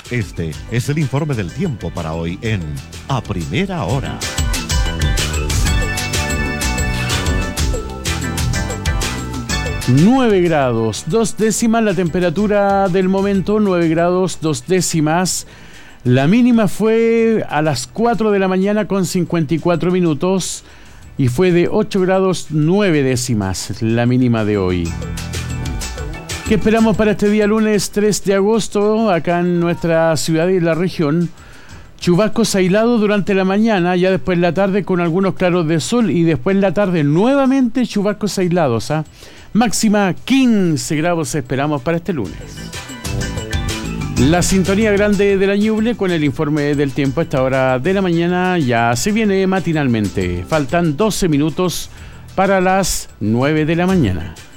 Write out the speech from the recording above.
Este es el informe del tiempo para hoy en A Primera Hora. Nueve grados, 2 décimas la temperatura del momento, 9 grados, 2 décimas. La mínima fue a las 4 de la mañana con 54 minutos y fue de 8 grados 9 décimas la mínima de hoy. ¿Qué esperamos para este día lunes 3 de agosto acá en nuestra ciudad y la región? Chubascos aislados durante la mañana, ya después en la tarde con algunos claros de sol y después en la tarde nuevamente chubascos aislados. Máxima 15 grados esperamos para este lunes. La sintonía grande de la Ñuble con el informe del tiempo a esta hora de la mañana ya se viene matinalmente. Faltan 12 minutos para las 9 de la mañana.